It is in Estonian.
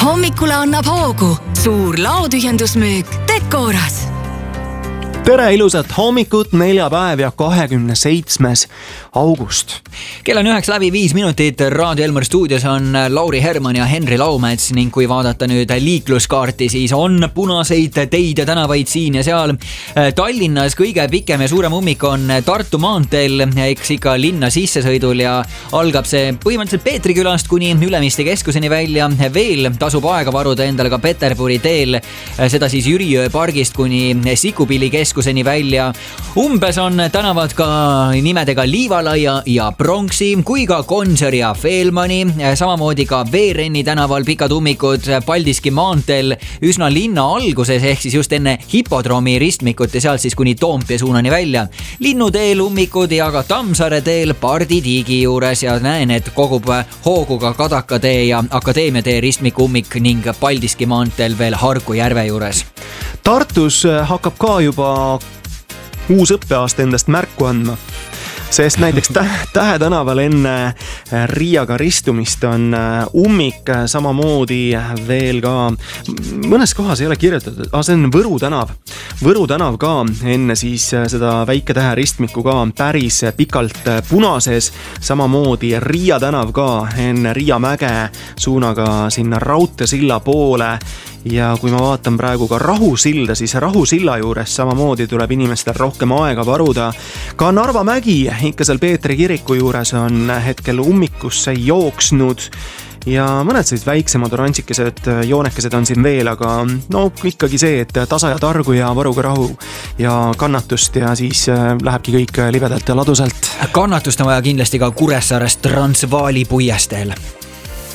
Hommikule annab hoogu suur laotühjendusmüük Decoras. Tere ilusat hommikut, neljapäev ja 27. august. Kell on 9:05, Raadio Elmar stuudios on Lauri Herman ja Henri Laumets ning kui vaadata nüüd liikluskaarti, siis on punaseid teid ja tänavaid siin ja seal. Tallinnas kõige pikem ja suurem ummik on Tartu maanteel, eks ikka linna sissesõidul ja algab see põhimõtteliselt Peetrikülast kuni Ülemiste keskuseni välja. Veel tasub aega varuda endale ka Peterburi teel, seda siis Jüriöö pargist kuni Sikupilli keskuseni välja. Umbes on tänavad ka nimedega Liivalaia ja Pronksi, kui ka Gonsiori ja Feelmani, samamoodi ka Veerenni tänaval pikad ummikud, Paldiski maanteel üsna linna alguses ehk siis just enne hipodroomi ristmikut ja sealt siis kuni Toompea suunani välja. Linnuteel ummikud ja ka Tammsaare teel Pardi tiigi juures ja näen, et kogub hoogu ka Kadaka tee ja Akadeemia tee ristmiku ummik ning Paldiski maanteel veel Harku järve juures. Tartus hakkab ka juba uus õppeaasta endast märku andma, sest näiteks Tähe tänaval enne Riiaga ristumist on ummik, samamoodi veel ka mõnes kohas ei ole kirjutatud, see on Võru tänav ka enne siis seda Väike Tähe ristmiku ka päris pikalt punases, samamoodi Riia tänav ka enne Riia mäge suunaga sinna Raudteesilla poole. Ja kui ma vaatan praegu ka Rahusilda, siis Rahusilla juures samamoodi tuleb inimestel rohkem aega varuda. Ka Narva mägi ikka seal Peetri kiriku juures on hetkel ummikusse jooksnud ja mõned sellised väiksemad orantsikesed joonekesed on siin veel, aga no ikkagi see, et tasa ja targu ja varuga rahu ja kannatust ja siis lähebki kõik libedalt ja ladusalt. Kannatust on vaja kindlasti ka Kuressaarest Transvaali puiesteel.